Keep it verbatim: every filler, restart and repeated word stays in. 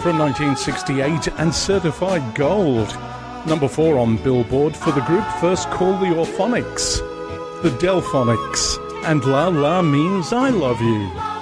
from nineteen sixty-eight and certified gold. Number four on Billboard for the group first called the Orphonics. The Delphonics, and La La Means I Love You.